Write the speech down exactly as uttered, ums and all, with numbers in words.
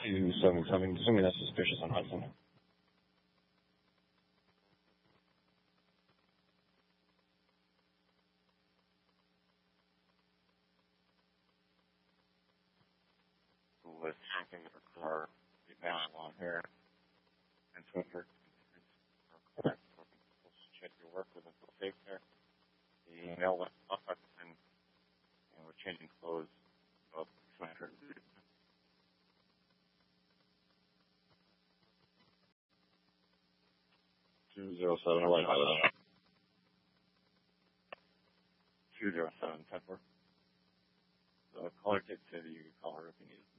two seven seven, assuming that's suspicious on Hudson. Was hacking her car, down along here, and so her correct. Check your work with them, safe there. The email went up, and, and we're changing clothes. Well, her. Two zero seven, I went highlight. Two zero seven, ten four. The caller did say that you could call her if you needed.